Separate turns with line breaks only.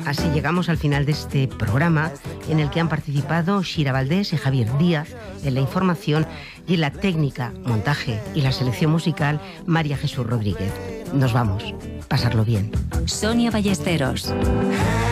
así llegamos al final de este programa en el que han participado Shira Valdés y Javier Díaz en la información y en la técnica, montaje y la selección musical María Jesús Rodríguez. Nos vamos. Pasarlo bien.
Sonia Ballesteros.